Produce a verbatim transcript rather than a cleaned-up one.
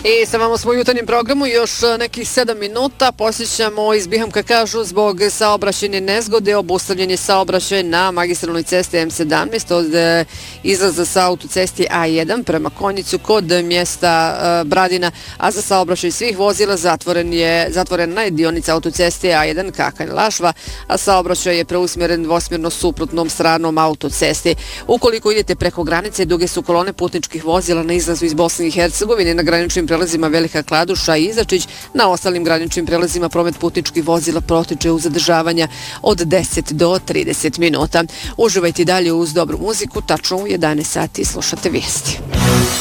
I sa vama smo u jutarnjem programu, još nekih sedam minuta. Posjećamo iz Bihamka, kažu, zbog saobraćajne nezgode obustavljen je saobraćaj na magistralnoj cesti M sedamnaest od izlaza sa autocesti A jedan prema Konjicu kod mjesta Bradina, a za saobraćaj svih vozila zatvoren je, zatvorena je dionica autoceste A jedan Kakanj-Lašva, a saobraćaj je preusmjeren dvosmjerno suprotnom stranom autocesti. Ukoliko idete preko granice, duge su kolone putničkih vozila na izlazu iz Bosne i Hercegovine, na graničnim prelazima Velika Kladuša i Izačić. Na ostalim graničnim prelazima promet putničkih vozila protiče u zadržavanja od deset do trideset minuta. Uživajte dalje uz dobru muziku, tačno u jedanaest sati slušate vijesti.